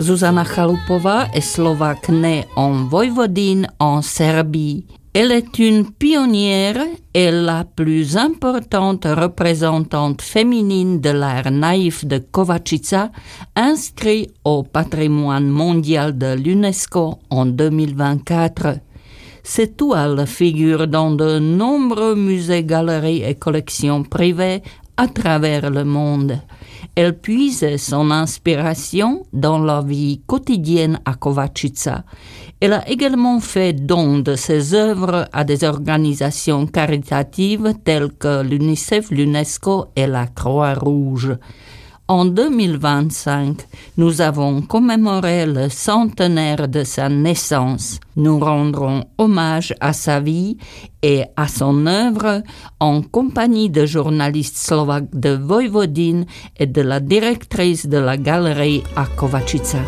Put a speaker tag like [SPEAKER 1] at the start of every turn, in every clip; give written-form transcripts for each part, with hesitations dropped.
[SPEAKER 1] Zuzana Chalupová est slovaque née en Vojvodine en Serbie. Elle est une pionnière et la plus importante représentante féminine de l'art naïf de Kovačica, inscrit au patrimoine mondial de l'UNESCO en 2024. Ces toiles figurent dans de nombreux musées, galeries et collections privées à travers le monde. Elle puise son inspiration dans la vie quotidienne à Kovačica. Elle a également fait don de ses œuvres à des organisations caritatives telles que l'UNICEF, l'UNESCO et la Croix-Rouge. En 2025, nous avons commémoré le centenaire de sa naissance. Nous rendrons hommage à sa vie et à son œuvre en compagnie de journalistes slovaques de Vojvodine et de la directrice de la galerie à Kovačica.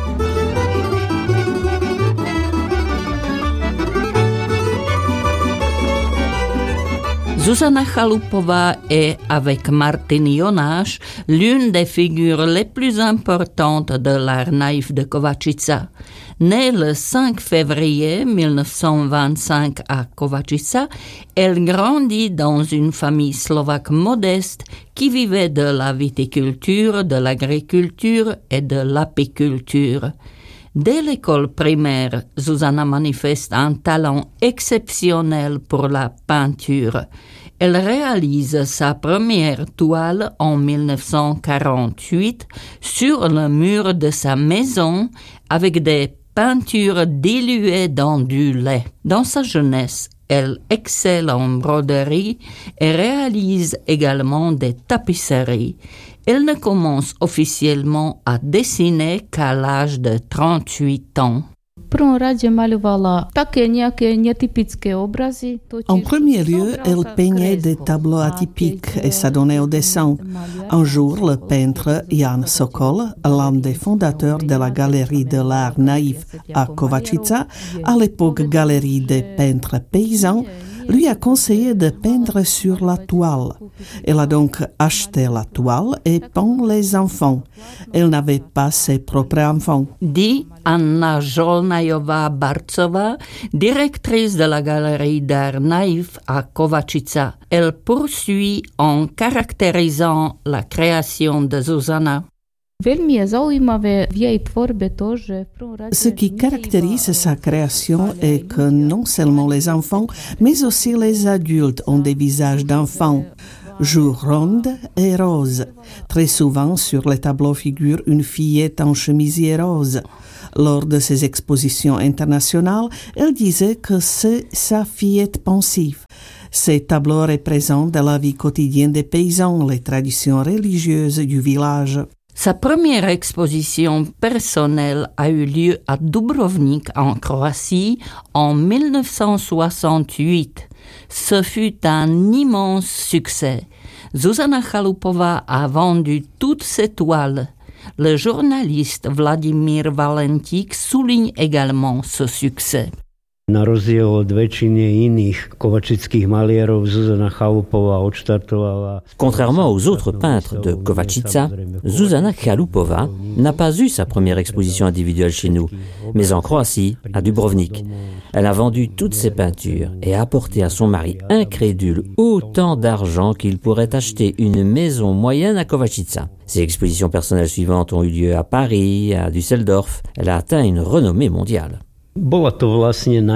[SPEAKER 1] Zuzana Chalupová est, avec Martin Jonáš, l'une des figures les plus importantes de l'art naïf de Kovačica. Née le 5 février 1925 à Kovačica, elle grandit dans une famille slovaque modeste qui vivait de la viticulture, de l'agriculture et de l'apiculture. Dès l'école primaire, Zuzana manifeste un talent exceptionnel pour la peinture. Elle réalise sa première toile en 1948 sur le mur de sa maison avec des peintures diluées dans du lait. Dans sa jeunesse, elle excelle en broderie et réalise également des tapisseries. Elle ne commence officiellement à dessiner qu'à l'âge de 38 ans.
[SPEAKER 2] En premier lieu, elle peignait des tableaux atypiques et s'adonnait au dessin. Un jour, le peintre Jan Sokol, l'un des fondateurs de la galerie de l'art naïf à Kovačica, à l'époque galerie des peintres paysans, lui a conseillé de peindre sur la toile. Elle a donc acheté la toile et peint les enfants. Elle n'avait pas ses propres enfants.
[SPEAKER 1] Dit Anna Jolnajová-Barcová, directrice de la galerie d'art naïf à Kovačica. Elle poursuit en caractérisant la création de Zuzana.
[SPEAKER 2] Ce qui caractérise sa création est que non seulement les enfants, mais aussi les adultes ont des visages d'enfants. Joues rondes et roses. Très souvent, sur les tableaux figure une fillette en chemisier rose. Lors de ses expositions internationales, elle disait que c'est sa fillette pensive. Ces tableaux représentent la vie quotidienne des paysans, les traditions religieuses du village.
[SPEAKER 1] Sa première exposition personnelle a eu lieu à Dubrovnik, en Croatie, en 1968. Ce fut un immense succès. Zuzana Chalupová a vendu toutes ses toiles. Le journaliste Vladimír Valentík souligne également ce succès.
[SPEAKER 3] Na rozdiel od väčšiny iných kovačických malierov, Zuzana Chalupová odštartovala.
[SPEAKER 4] Contrairement aux autres peintres de Kovačica, Zuzana Chalupová n'a pas eu sa première exposition individuelle chez nous, mais en Croatie, à Dubrovnik. Elle a vendu toutes ses peintures et a apporté à son mari incrédule autant d'argent qu'il pourrait acheter une maison moyenne à Kovačica. Ses expositions personnelles suivantes ont eu lieu à Paris, à Düsseldorf. Elle a atteint une renommée mondiale.
[SPEAKER 3] L'endroit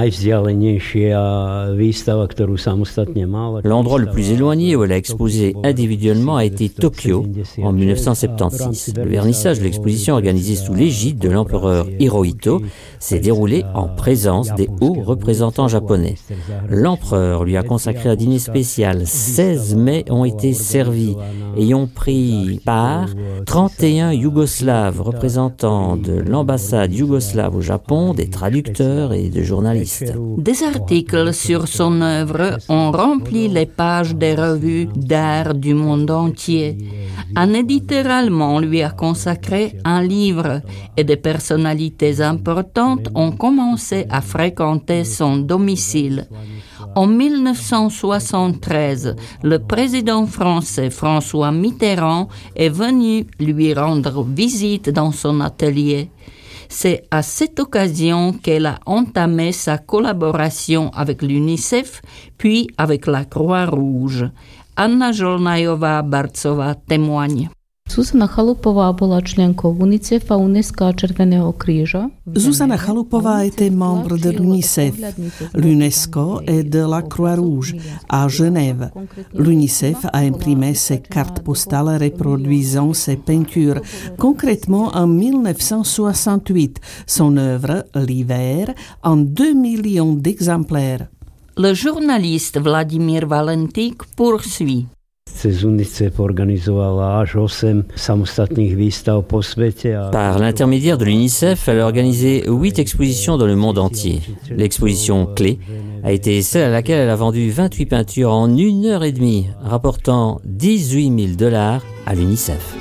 [SPEAKER 4] le plus éloigné où elle a exposé individuellement a été Tokyo en 1976. Le vernissage de l'exposition organisé sous l'égide de l'empereur Hirohito s'est déroulé en présence des hauts représentants japonais. L'empereur lui a consacré un dîner spécial. 16 mets ont été servis et y ont pris part 31 Yougoslaves, représentants de l'ambassade yougoslave au Japon, des traducteurs traducteur et de journaliste.
[SPEAKER 1] Des articles sur son œuvre ont rempli les pages des revues d'art du monde entier. Un éditeur allemand lui a consacré un livre et des personnalités importantes ont commencé à fréquenter son domicile. En 1973, le président français François Mitterrand est venu lui rendre visite dans son atelier. C'est à cette occasion qu'elle a entamé sa collaboration avec l'UNICEF, puis avec la Croix-Rouge. Anna Žolnajová-Barcová témoigne.
[SPEAKER 5] Zuzana Chalupová byla členkou UNICEF a UNESCO Červeného kříže.
[SPEAKER 2] Zuzana Chalupová était membre de l'UNICEF, l'UNESCO et de la Croix-Rouge à Genève. L'UNICEF a imprimé ses cartes postales reproduisant ses peintures, concrètement en 1968. Son œuvre, L'hiver, en 2 millions d'exemplaires.
[SPEAKER 1] Le journaliste Vladimír Valentík poursuit.
[SPEAKER 4] Par l'intermédiaire de l'UNICEF, elle a organisé 8 expositions dans le monde entier. L'exposition clé a été celle à laquelle elle a vendu 28 peintures en 1 heure et demie, rapportant $18,000 à l'UNICEF.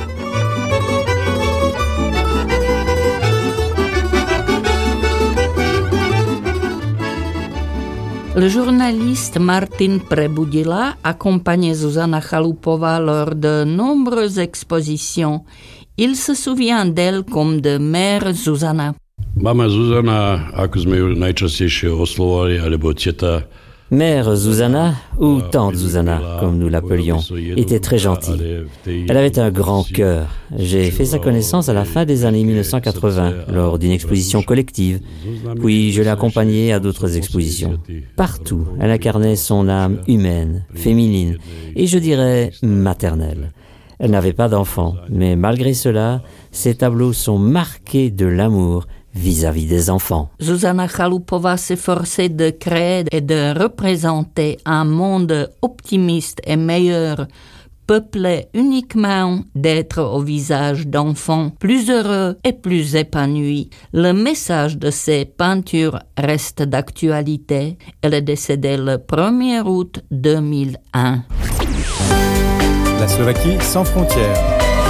[SPEAKER 1] Le journaliste Martin Prebudila accompagnait Zuzana Chalupová lors de nombreuses expositions. Il se souvient d'elle comme de mère Zuzana.
[SPEAKER 6] Mama Zuzana, ako sme ju najčastejšie oslovovali, alebo teta.
[SPEAKER 4] Mère Zuzana, ou tante Zuzana, comme nous l'appelions, était très gentille. Elle avait un grand cœur. J'ai fait sa connaissance à la fin des années 1980, lors d'une exposition collective. Puis je l'ai accompagnée à d'autres expositions. Partout, elle incarnait son âme humaine, féminine, et je dirais maternelle. Elle n'avait pas d'enfant, mais malgré cela, ses tableaux sont marqués de l'amour vis-à-vis des enfants.
[SPEAKER 1] Zuzana Chalupová s'efforçait de créer et de représenter un monde optimiste et meilleur, peuplé uniquement d'êtres au visage d'enfants plus heureux et plus épanouis. Le message de ses peintures reste d'actualité. Elle est décédée le 1er août 2001.
[SPEAKER 7] La Slovaquie sans frontières.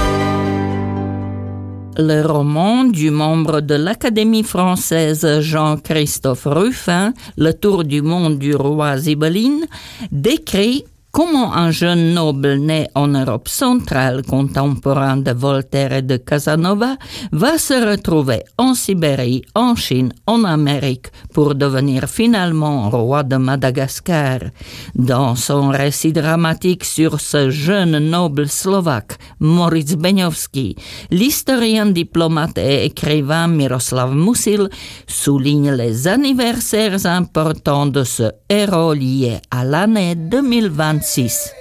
[SPEAKER 1] Le roman du membre de l'Académie française Jean-Christophe Ruffin, Le tour du monde du roi Zibeline, décrit comment un jeune noble né en Europe centrale, contemporain de Voltaire et de Casanova, va se retrouver en Sibérie, en Chine, en Amérique, pour devenir finalement roi de Madagascar. Dans son récit dramatique sur ce jeune noble slovaque, Moritz Beňovský, l'historien, diplomate et écrivain Miroslav Musil souligne les anniversaires importants de ce héros lié à l'année 2026.